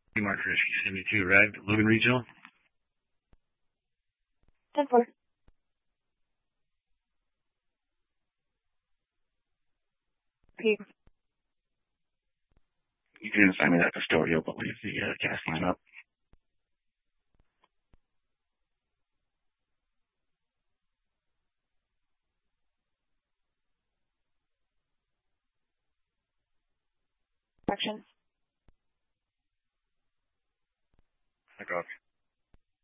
Mark Risky, 72 arrived at Logan Regional. 10-4. Okay. You can assign me that custodial, but leave the gas line up. Action. I copy.